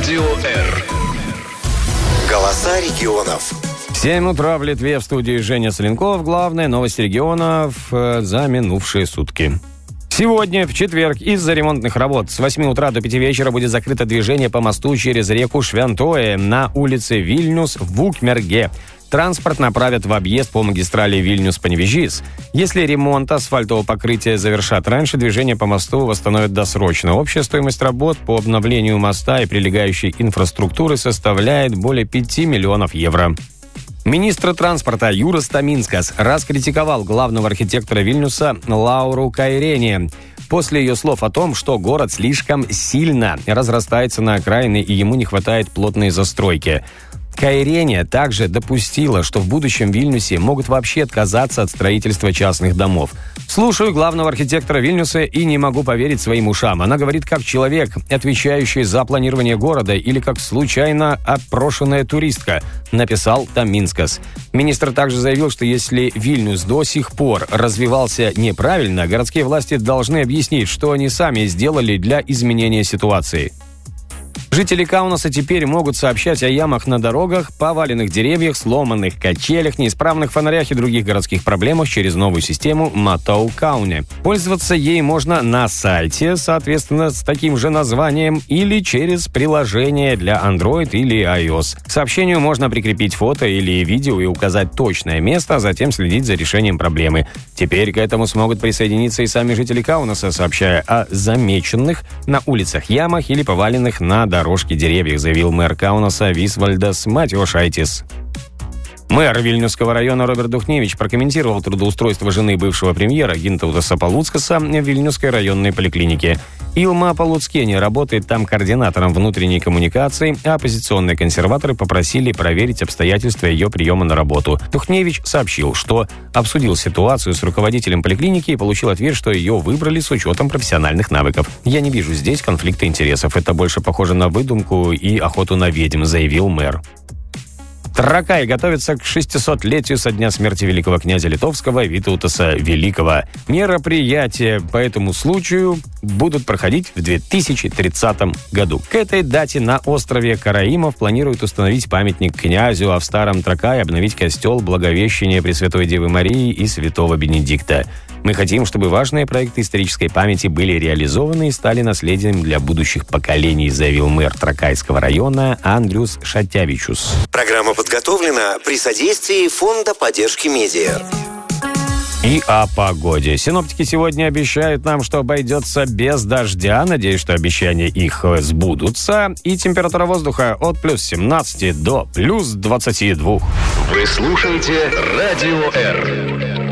Радио Р. Голоса регионов. 7 утра в Литве, в студии Женя Соленков. Главные новости регионов за минувшие сутки. Сегодня, в четверг, из-за ремонтных работ с 8 утра до 5 вечера будет закрыто движение по мосту через реку Швентое на улице Вильнюс в Укмерге. Транспорт направят в объезд по магистрали Вильнюс-Паневежис. Если ремонт асфальтового покрытия завершат раньше, движение по мосту восстановят досрочно. Общая стоимость работ по обновлению моста и прилегающей инфраструктуры составляет более 5 миллионов евро. Министр транспорта Юрас Таминскас раскритиковал главного архитектора Вильнюса Лауру Кайрени после ее слов о том, что город слишком сильно разрастается на окраины и ему не хватает плотной застройки. Кайрени также допустила, что в будущем в Вильнюсе могут вообще отказаться от строительства частных домов. Слушаю главного архитектора Вильнюса и не могу поверить своим ушам. Она говорит как человек, отвечающий за планирование города, или как случайно опрошенная туристка, написал Таминскас. Министр также заявил, что если Вильнюс до сих пор развивался неправильно, городские власти должны объяснить, что они сами сделали для изменения ситуации. Жители Каунаса теперь могут сообщать о ямах на дорогах, поваленных деревьях, сломанных качелях, неисправных фонарях и других городских проблемах через новую систему Матоу Кауне. Пользоваться ей можно на сайте, соответственно, с таким же названием, или через приложение для Android или iOS. К сообщению можно прикрепить фото или видео и указать точное место, а затем следить за решением проблемы. Теперь к этому смогут присоединиться и сами жители Каунаса, сообщая о замеченных на улицах ямах или поваленных на дорожке деревьев, заявил мэр Каунаса Висвальдас Матиошайтис. Мэр Вильнюсского района Роберт Духневич прокомментировал трудоустройство жены бывшего премьера Гинтаутаса Полуцкаса в Вильнюсской районной поликлинике. Илма Полуцкени работает там координатором внутренней коммуникации, а оппозиционные консерваторы попросили проверить обстоятельства ее приема на работу. Духневич сообщил, что обсудил ситуацию с руководителем поликлиники и получил ответ, что ее выбрали с учетом профессиональных навыков. «Я не вижу здесь конфликта интересов. Это больше похоже на выдумку и охоту на ведьм», заявил мэр. Тракай готовится к 600-летию со дня смерти великого князя литовского Витаутаса Великого. Мероприятия по этому случаю будут проходить в 2030 году. К этой дате на острове Караимов планируют установить памятник князю, а в Старом Тракае обновить костел Благовещения Пресвятой Девы Марии и Святого Бенедикта. Мы хотим, чтобы важные проекты исторической памяти были реализованы и стали наследием для будущих поколений, заявил мэр Тракайского района Андрюс Шатявичус. Программа подготовлена при содействии Фонда поддержки медиа. И о погоде. Синоптики сегодня обещают нам, что обойдется без дождя. Надеюсь, что обещания их сбудутся. И температура воздуха от плюс 17 до плюс 22. Вы слушаете Радио Р.